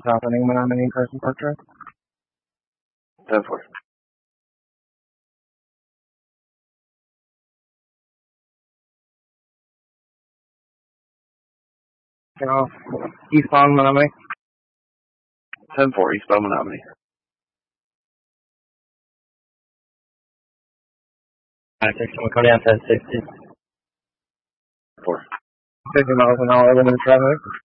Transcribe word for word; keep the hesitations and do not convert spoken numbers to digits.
happening, Menominee Carson Park Drive. ten four. Off eastbound Menominee. ten four, eastbound Menominee. Alright, six, we'll come down to sixty. four. fifty miles an hour limit traffic.